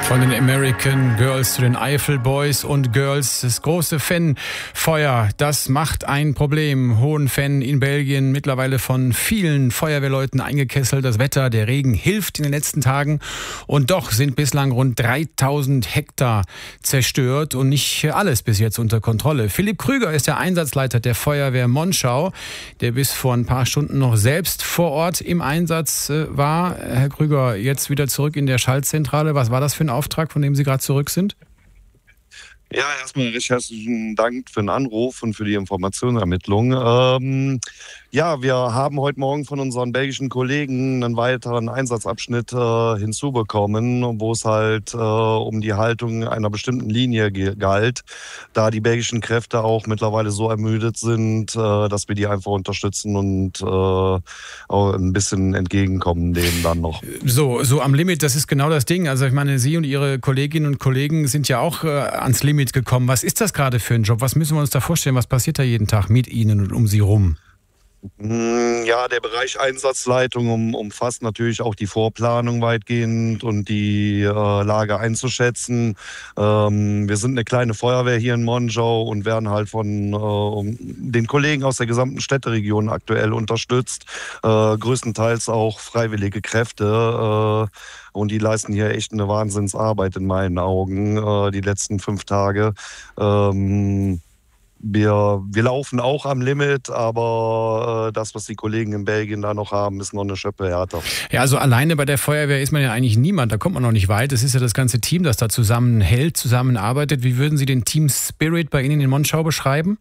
Von den American Girls zu den Eifel Boys und Girls. Das große Fanfeuer, das macht ein Problem. Hohenfenn in Belgien, mittlerweile von vielen Feuerwehrleuten eingekesselt. Das Wetter, der Regen hilft in den letzten Tagen. Und doch sind bislang rund 3000 Hektar zerstört und nicht alles bis jetzt unter Kontrolle. Philipp Krüger ist der Einsatzleiter der Feuerwehr Monschau, der bis vor ein paar Stunden noch selbst vor Ort im Einsatz war. Herr Krüger, jetzt wieder zurück in der Schaltzentrale. Was war das für ein Auftrag, von dem Sie gerade zurück sind? Ja, erstmal recht herzlichen Dank für den Anruf und für die Informationsermittlung. Ja, wir haben heute Morgen von unseren belgischen Kollegen einen weiteren Einsatzabschnitt hinzubekommen, wo es halt um die Haltung einer bestimmten Linie galt, da die belgischen Kräfte auch mittlerweile so ermüdet sind, dass wir die einfach unterstützen und auch ein bisschen entgegenkommen denen dann noch. So am Limit, das ist genau das Ding. Also ich meine, Sie und Ihre Kolleginnen und Kollegen sind ja auch ans Limit gekommen. Was ist das gerade für ein Job? Was müssen wir uns da vorstellen? Was passiert da jeden Tag mit Ihnen und um Sie rum? Ja, der Bereich Einsatzleitung umfasst natürlich auch die Vorplanung weitgehend und die Lage einzuschätzen. Wir sind eine kleine Feuerwehr hier in Monschau und werden halt von den Kollegen aus der gesamten Städteregion aktuell unterstützt. Größtenteils auch freiwillige Kräfte. Und die leisten hier echt eine Wahnsinnsarbeit in meinen Augen, die letzten 5 Tage. Wir laufen auch am Limit, aber das, was die Kollegen in Belgien da noch haben, ist noch eine Schippe härter. Ja, also alleine bei der Feuerwehr ist man ja eigentlich niemand, da kommt man noch nicht weit. Es ist ja das ganze Team, das da zusammenhält, zusammenarbeitet. Wie würden Sie den Team Spirit bei Ihnen in Monschau beschreiben?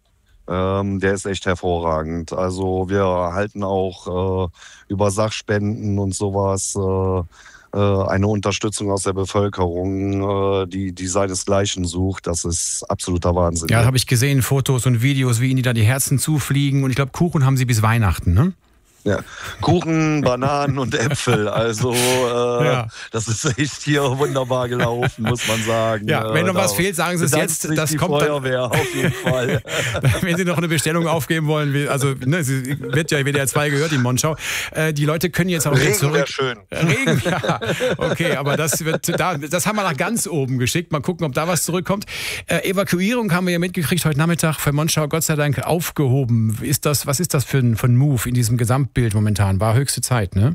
Der ist echt hervorragend. Also wir erhalten auch über Sachspenden und sowas eine Unterstützung aus der Bevölkerung, die seinesgleichen sucht. Das ist absoluter Wahnsinn. Ja, habe ich gesehen, Fotos und Videos, wie Ihnen da die Herzen zufliegen. Und ich glaube, Kuchen haben Sie bis Weihnachten, ne? Ja, Kuchen, Bananen und Äpfel. Also ja. Das ist echt hier wunderbar gelaufen, muss man sagen. Ja, wenn noch was fehlt, sagen Sie es jetzt. Das kommt Feuerwehr dann, auf jeden Fall. Wenn Sie noch eine Bestellung aufgeben wollen, also sie wird ja WDR 2 gehört in Monschau. Die Leute können jetzt auch Regen zurück. Wäre schön. Regen, ja. Okay, aber das haben wir nach ganz oben geschickt. Mal gucken, ob da was zurückkommt. Evakuierung haben wir ja mitgekriegt heute Nachmittag für Monschau, Gott sei Dank aufgehoben. Was ist das für ein Move in diesem Gesamtbild momentan? War höchste Zeit, ne?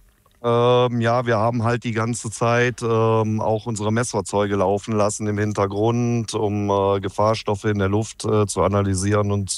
Ja, wir haben halt die ganze Zeit auch unsere Messfahrzeuge laufen lassen im Hintergrund, um Gefahrstoffe in der Luft zu analysieren und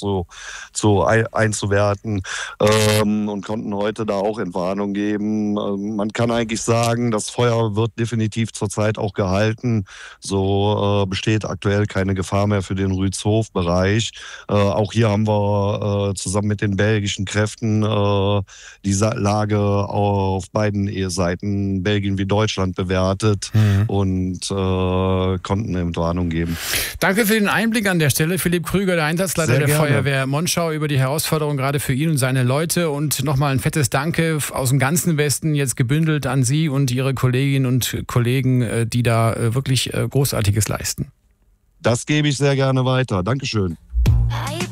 einzuwerten und konnten heute da auch Entwarnung geben. Man kann eigentlich sagen, das Feuer wird definitiv zurzeit auch gehalten. So besteht aktuell keine Gefahr mehr für den Rützhof-Bereich. Auch hier haben wir zusammen mit den belgischen Kräften die Lage auf beiden Seiten, Belgien wie Deutschland, bewertet und konnten eine Entwarnung geben. Danke für den Einblick an der Stelle. Philipp Krüger, der Einsatzleiter der Feuerwehr Monschau, über die Herausforderung gerade für ihn und seine Leute. Und nochmal ein fettes Danke aus dem ganzen Westen, jetzt gebündelt an Sie und Ihre Kolleginnen und Kollegen, die da wirklich Großartiges leisten. Das gebe ich sehr gerne weiter. Dankeschön.